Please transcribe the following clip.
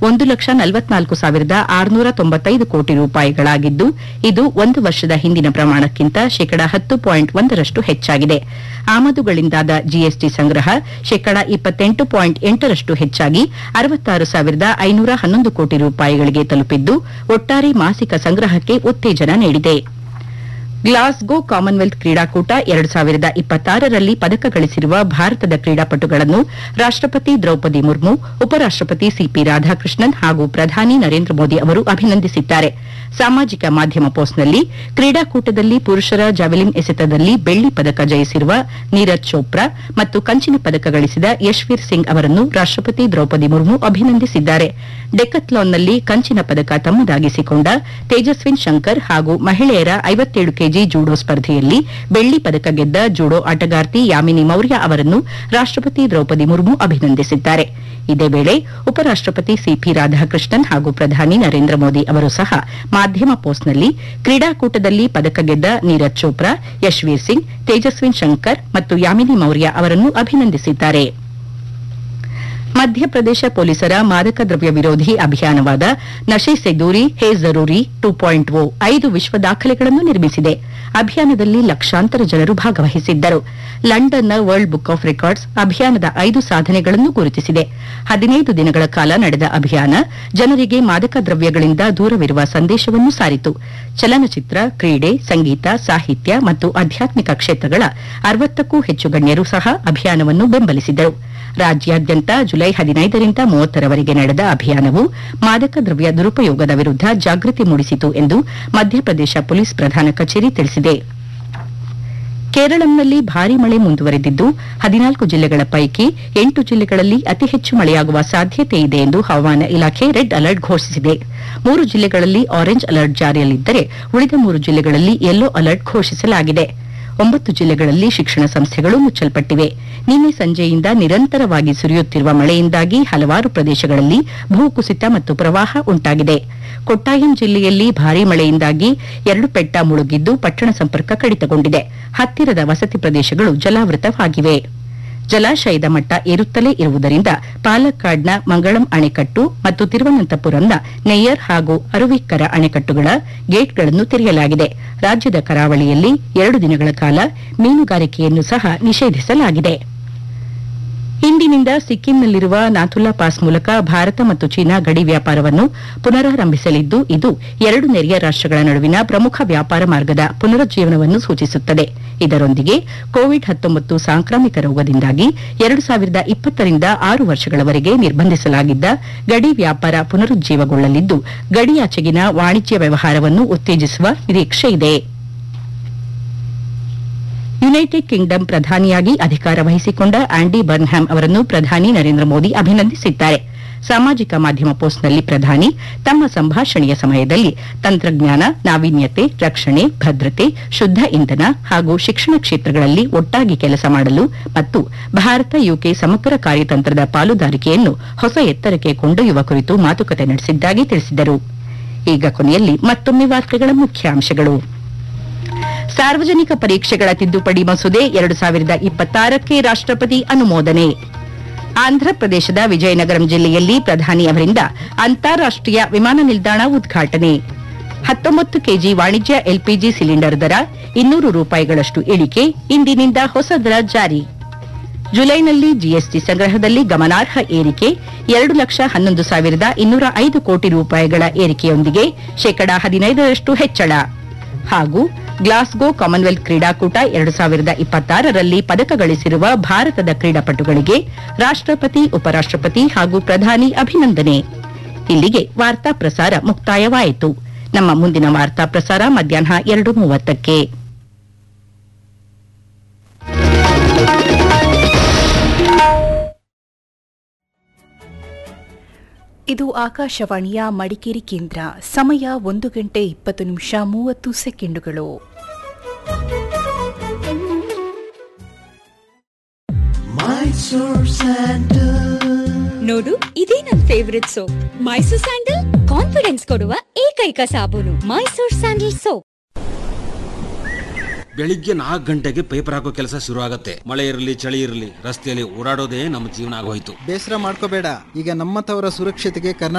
1,44,695 ಕೋಟಿ ರೂಪಾಯಿಗಳಾಗಿದ್ದು ಇದು ಒಂದು ವರ್ಷದ ಹಿಂದಿನ ಪ್ರಮಾಣಕ್ಕಿಂತ ಶೇಕಡಾ 10.1 ಹೆಚ್ಚಾಗಿದೆ. ಆಮದುಗಳಿಂದಾದ ಜಿಎಸ್ಟಿ ಸಂಗ್ರಹ ಶೇಕಡಾ 28.8 ಹೆಚ್ಚಾಗಿ 66,511 ಕೋಟಿ ರೂಪಾಯಿಗಳಿಗೆ ತಲುಪಿದ್ದು ಒಟ್ಟಾರೆ ಮಾಸಿಕ ಸಂಗ್ರಹಕ್ಕೆ ಉತ್ತೇಜನ ನೀಡಿದೆ. ಗ್ಲಾಸ್ಗೋ ಕಾಮನ್ವೆಲ್ತ್ ಕ್ರೀಡಾಕೂಟ 2026ರಲ್ಲಿ ಪದಕ ಗಳಿಸಿರುವ ಭಾರತದ ಕ್ರೀಡಾಪಟುಗಳನ್ನು ರಾಷ್ಟಪತಿ ದ್ರೌಪದಿ ಮುರ್ಮು, ಉಪರಾಷ್ಟಪತಿ ಸಿಪಿ ರಾಧಾಕೃಷ್ಣನ್ ಹಾಗೂ ಪ್ರಧಾನಿ ನರೇಂದ್ರ ಮೋದಿ ಅವರು ಅಭಿನಂದಿಸಿದ್ದಾರೆ. ಸಾಮಾಜಿಕ ಮಾಧ್ಯಮ ಪೋಸ್ಟ್ನಲ್ಲಿ ಕ್ರೀಡಾಕೂಟದಲ್ಲಿ ಪುರುಷರ ಜಾವೆಲಿನ್ ಎಸೆತದಲ್ಲಿ ಬೆಳ್ಳಿ ಪದಕ ಜಯಿಸಿರುವ ನೀರಜ್ ಚೋಪ್ರಾ ಮತ್ತು ಕಂಚಿನ ಪದಕ ಗಳಿಸಿದ ಯಶ್ವೀರ್ ಸಿಂಗ್ ಅವರನ್ನು ರಾಷ್ಟಪತಿ ದ್ರೌಪದಿ ಮುರ್ಮು ಅಭಿನಂದಿಸಿದ್ದಾರೆ. ಡೆಕಥ್ಲಾನ್ನಲ್ಲಿ ಕಂಚಿನ ಪದಕ ತಮ್ಮದಾಗಿಸಿಕೊಂಡ ತೇಜಸ್ವಿನ್ ಶಂಕರ್ ಹಾಗೂ ಮಹಿಳೆಯರ 57 ಕೆಜಿ ಜೂಡೋ ಸ್ಪರ್ಧೆಯಲ್ಲಿ ಬೆಳ್ಳಿ ಪದಕ ಗೆದ್ದ ಜೂಡೋ ಆಟಗಾರ್ತಿ ಯಾಮಿನಿ ಮೌರ್ಯ ಅವರನ್ನು ರಾಷ್ಟಪತಿ ದ್ರೌಪದಿ ಮುರ್ಮು ಅಭಿನಂದಿಸಿದ್ದಾರೆ. ಇದೇ ವೇಳೆ ಉಪರಾಷ್ಟಪತಿ ಸಿಪಿ ರಾಧಾಕೃಷ್ಣನ್ ಹಾಗೂ ಪ್ರಧಾನಿ ನರೇಂದ್ರ ಮೋದಿ ಅವರು ಸಹ ಮಾಧ್ಯಮ ಪೋಸ್ಟ್ನಲ್ಲಿ ಕ್ರೀಡಾಕೂಟದಲ್ಲಿ ಪದಕ ಗೆದ್ದ ನೀರಜ್ ಚೋಪ್ರಾ, ಯಶ್ವೀರ್ ಸಿಂಗ್, ತೇಜಸ್ವಿನ್ ಶಂಕರ್ ಮತ್ತು ಯಾಮಿನಿ ಮೌರ್ಯ ಅವರನ್ನು ಅಭಿನಂದಿಸಿದ್ದಾರೆ. ಮಧ್ಯಪ್ರದೇಶ ಪೊಲೀಸರ ಮಾದಕ ದ್ರವ್ಯ ವಿರೋಧಿ ಅಭಿಯಾನವಾದ ನಶೆ ಸೆ ದೂರಿ ಹೇ ಜರೂರಿ 2.0 5 ವಿಶ್ವ ದಾಖಲೆಗಳನ್ನು ನಿರ್ಮಿಸಿದೆ. ಅಭಿಯಾನದಲ್ಲಿ ಲಕ್ಷಾಂತರ ಜನರು ಭಾಗವಹಿಸಿದ್ದರು. ಲಂಡನ್ನ ವರ್ಲ್ಡ್ ಬುಕ್ ಆಫ್ ರೆಕಾರ್ಡ್ಸ್ ಅಭಿಯಾನದ 5 ಸಾಧನೆಗಳನ್ನು ಗುರುತಿಸಿದೆ. 15 ದಿನಗಳ ಕಾಲ ನಡೆದ ಅಭಿಯಾನ ಜನರಿಗೆ ಮಾದಕ ದ್ರವ್ಯಗಳಿಂದ ದೂರವಿರುವ ಸಂದೇಶವನ್ನು ಸಾರಿತು. ಚಲನಚಿತ್ರ, ಕ್ರೀಡೆ, ಸಂಗೀತ, ಸಾಹಿತ್ಯ ಮತ್ತು ಆಧ್ಯಾತ್ಮಿಕ ಕ್ಷೇತ್ರಗಳ 60ಕ್ಕೂ ಹೆಚ್ಚು ಗಣ್ಯರು ಸಹ ಅಭಿಯಾನವನ್ನು ಬೆಂಬಲಿಸಿದರು. ರಾಜ್ಯಾದ್ಯಂತ ಜುಲೈ 15ರಿಂದ 30ರವರೆಗೆ ನಡೆದ ಅಭಿಯಾನವು ಮಾದಕ ದ್ರವ್ಯ ದುರುಪಯೋಗದ ವಿರುದ್ಧ ಜಾಗೃತಿ ಮೂಡಿಸಿತು ಎಂದು ಮಧ್ಯಪ್ರದೇಶ ಪೊಲೀಸ್ ಪ್ರಧಾನ ಕಚೇರಿ ತಿಳಿಸಿದೆ. ಕೇರಳಂನಲ್ಲಿ ಭಾರೀ ಮಳೆ ಮುಂದುವರೆದಿದ್ದು 14 ಜಿಲ್ಲೆಗಳ ಪೈಕಿ 8 ಜಿಲ್ಲೆಗಳಲ್ಲಿ ಅತಿ ಹೆಚ್ಚು ಮಳೆಯಾಗುವ ಸಾಧ್ಯತೆ ಇದೆ ಎಂದು ಹವಾಮಾನ ಇಲಾಖೆ ರೆಡ್ ಅಲರ್ಟ್ ಘೋಷಿಸಿದೆ. 3 ಜಿಲ್ಲೆಗಳಲ್ಲಿ ಆರೆಂಜ್ ಅಲರ್ಟ್ ಜಾರಿಯಲ್ಲಿದ್ದರೆ ಉಳಿದ 3 ಜಿಲ್ಲೆಗಳಲ್ಲಿ ಯೆಲ್ಲೋ ಅಲರ್ಟ್ ಘೋಷಿಸಲಾಗಿದೆ. 9 ಜಿಲ್ಲೆಗಳಲ್ಲಿ ಶಿಕ್ಷಣ ಸಂಸ್ಥೆಗಳು ಮುಚ್ಚಲ್ಪಟ್ಟಿವೆ. ನಿನ್ನೆ ಸಂಜೆಯಿಂದ ನಿರಂತರವಾಗಿ ಸುರಿಯುತ್ತಿರುವ ಮಳೆಯಿಂದಾಗಿ ಹಲವಾರು ಪ್ರದೇಶಗಳಲ್ಲಿ ಭೂಕುಸಿತ ಮತ್ತು ಪ್ರವಾಹ ಉಂಟಾಗಿದೆ. ಕೊಟ್ಟಾಯಂ ಜಿಲ್ಲೆಯಲ್ಲಿ ಭಾರೀ ಮಳೆಯಿಂದಾಗಿ 2 ಪೆಟ್ಟ ಮುಳುಗಿದ್ದು ಪಟ್ಟಣ ಸಂಪರ್ಕ ಕಡಿತಗೊಂಡಿದೆ. ಹತ್ತಿರದ ವಸತಿ ಪ್ರದೇಶಗಳು ಜಲಾವೃತವಾಗಿವೆ. ಜಲಾಶಯದ ಮಟ್ಟ ಏರುತ್ತಲೇ ಇರುವುದರಿಂದ ಪಾಲಕ್ಕಾಡ್ನ ಮಂಗಳಂ ಅಣೆಕಟ್ಟು ಮತ್ತು ತಿರುವನಂತಪುರಂನ ನೆಯ್ಯರ್ ಹಾಗೂ ಅರುವಿಕ್ಕರ ಅಣೆಕಟ್ಟುಗಳ ಗೇಟ್ಗಳನ್ನು ತೆರೆಯಲಾಗಿದೆ. ರಾಜ್ಯದ ಕರಾವಳಿಯಲ್ಲಿ 2 ದಿನಗಳ ಕಾಲ ಮೀನುಗಾರಿಕೆಯನ್ನು ಸಹ ನಿಷೇಧಿಸಲಾಗಿದೆ. ಇಂದಿನಿಂದ ಸಿಕ್ಕಿಂನಲ್ಲಿರುವ ನಾಥುಲಾ ಪಾಸ್ ಮೂಲಕ ಭಾರತ ಮತ್ತು ಚೀನಾ ಗಡಿ ವ್ಯಾಪಾರವನ್ನು ಪುನರಾರಂಭಿಸಲಿದ್ದು ಇದು 2 ನೆರೆಯ ರಾಷ್ಟಗಳ ನಡುವಿನ ಪ್ರಮುಖ ವ್ಯಾಪಾರ ಮಾರ್ಗದ ಪುನರುಜ್ಜೀವನವನ್ನು ಸೂಚಿಸುತ್ತದೆ. ಇದರೊಂದಿಗೆ ಕೋವಿಡ್-19 ಸಾಂಕ್ರಾಮಿಕ ರೋಗದಿಂದಾಗಿ 2020ರಿಂದ 6 ವರ್ಷಗಳವರೆಗೆ ನಿರ್ಬಂಧಿಸಲಾಗಿದ್ದ ಗಡಿ ವ್ಯಾಪಾರ ಪುನರುಜ್ಜೀವಗೊಳ್ಳಲಿದ್ದು ಗಡಿಯಾಚೆಗಿನ ವಾಣಿಜ್ಯ ವ್ಯವಹಾರವನ್ನು ಉತ್ತೇಜಿಸುವ ನಿರೀಕ್ಷೆಯಿದೆ. ಯುನೈಟೆಡ್ ಕಿಂಗ್ಡಮ್ ಪ್ರಧಾನಿಯಾಗಿ ಅಧಿಕಾರ ವಹಿಸಿಕೊಂಡ ಆಂಡಿ ಬರ್ನ್ಹ್ಯಾಮ್ ಅವರನ್ನು ಪ್ರಧಾನಿ ನರೇಂದ್ರ ಮೋದಿ ಅಭಿನಂದಿಸಿದ್ದಾರೆ. ಸಾಮಾಜಿಕ ಮಾಧ್ಯಮ ಪೋಸ್ಟ್ನಲ್ಲಿ ಪ್ರಧಾನಿ ತಮ್ಮ ಸಂಭಾಷಣೆಯ ಸಮಯದಲ್ಲಿ ತಂತ್ರಜ್ಞಾನ, ನಾವೀನ್ಯತೆ, ರಕ್ಷಣೆ, ಭದ್ರತೆ, ಶುದ್ಧ ಇಂಧನ ಹಾಗೂ ಶಿಕ್ಷಣ ಕ್ಷೇತ್ರಗಳಲ್ಲಿ ಒಟ್ಟಾಗಿ ಕೆಲಸ ಮಾಡಲು ಮತ್ತು ಭಾರತ ಯುಕೆ ಸಮಗ್ರ ಕಾರ್ಯತಂತ್ರದ ಪಾಲುದಾರಿಕೆಯನ್ನು ಹೊಸ ಎತ್ತರಕ್ಕೆ ಕೊಂಡೊಯ್ಯುವ ಕುರಿತು ಮಾತುಕತೆ ನಡೆಸಿದ್ದಾಗಿ ತಿಳಿಸಿದರು. ಈಗ ಕೊನೆಯಲ್ಲಿ ಮತ್ತೊಮ್ಮೆ ವಾರ್ತೆಗಳ ಮುಖ್ಯಾಂಶಗಳು. ಸಾರ್ವಜನಿಕ ಪರೀಕ್ಷೆಗಳ ತಿದ್ದುಪಡಿ ಮಸೂದೆ 2026ಕ್ಕೆ ರಾಷ್ಟಪತಿ ಅನುಮೋದನೆ. ಆಂಧ್ರಪ್ರದೇಶದ ವಿಜಯನಗರಂ ಜಿಲ್ಲೆಯಲ್ಲಿ ಪ್ರಧಾನಿ ಅವರಿಂದ ಅಂತಾರಾಷ್ಟೀಯ ವಿಮಾನ ನಿಲ್ದಾಣ ಉದ್ಘಾಟನೆ. 19 ಕೆಜಿ ವಾಣಿಜ್ಯ ಎಲ್ಪಿಜಿ ಸಿಲಿಂಡರ್ ದರ 200 ರೂಪಾಯಿಗಳಷ್ಟು ಇಳಿಕೆ, ಇಂದಿನಿಂದ ಹೊಸ ದರ ಜಾರಿ. ಜುಲೈನಲ್ಲಿ ಜಿಎಸ್ಟಿ ಸಂಗ್ರಹದಲ್ಲಿ ಗಮನಾರ್ಹ ಏರಿಕೆ, 2,11,205 ಕೋಟಿ ರೂಪಾಯಿಗಳ ಏರಿಕೆಯೊಂದಿಗೆ ಶೇಕಡಾ 15ರಷ್ಟು ಹೆಚ್ಚಳ. ಹಾಗೂ ಗ್ಲಾಸ್ಗೋ ಕಾಮನ್ವೆಲ್ತ್ ಕ್ರೀಡಾಕೂಟ 2026ರಲ್ಲಿ ಪದಕ ಗಳಿಸಿರುವ ಭಾರತದ ಕ್ರೀಡಾಪಟುಗಳಿಗೆ ರಾಷ್ಟಪತಿ, ಉಪರಾಷ್ಟಪತಿ ಹಾಗೂ ಪ್ರಧಾನಿ ಅಭಿನಂದನೆ. ಇಲ್ಲಿಗೆ ವಾರ್ತಾ ಪ್ರಸಾರ ಮುಕ್ತಾಯವಾಯಿತು. ನಮ್ಮ ಮುಂದಿನ ವಾರ್ತಾ ಪ್ರಸಾರ ಮಧ್ಯಾಹ್ನ 2:30ಕ್ಕೆ. ಇದು ಆಕಾಶವಾಣಿಯ ಮಡಿಕೇರಿ ಕೇಂದ್ರ. ಸಮಯ 1:20:30 ನೋಡು, ಇದೇ ನನ್ favourite soap. Mysore sandal confidence ಕೊಡುವ ಏಕೈಕ ಸಾಬೂನು. Mysore sandal soap. ಬೆಳಿಗ್ಗೆ 4 ಗಂಟೆಗೆ ಪೇಪರ್ ಹಾಕೋ ಕೆಲಸ ಶುರು ಆಗತ್ತೆ. ಮಳೆ ಇರಲಿ ಚಳಿ ಇರಲಿ ರಸ್ತೆಯಲ್ಲಿ ಓಡಾಡೋದೇ ನಮ್ಮ ಜೀವನ ಆಗೋಯ್ತು. ಬೇಸರ ಮಾಡ್ಕೋಬೇಡ, ಈಗ ನಮ್ಮತವರ ಸುರಕ್ಷತೆಗೆ ಕರ್ನಾಟಕ